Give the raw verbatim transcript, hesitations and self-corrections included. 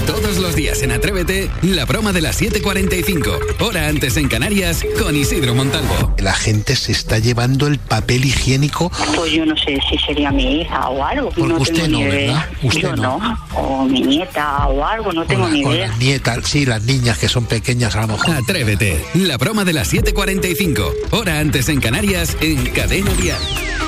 Todos los días en Atrévete, la broma de las siete cuarenta y cinco, hora antes en Canarias, con Isidro Montalvo. La gente se está llevando el papel higiénico. Pues yo no sé si sería mi hija o algo. Porque no usted tengo no, ni ¿verdad? idea. Usted yo no. no. O mi nieta o algo, no tengo o la, ni o idea. las nietas, sí, las niñas que son pequeñas a lo mejor. Atrévete, la broma de las siete cuarenta y cinco, hora antes en Canarias, en Cadena Dial.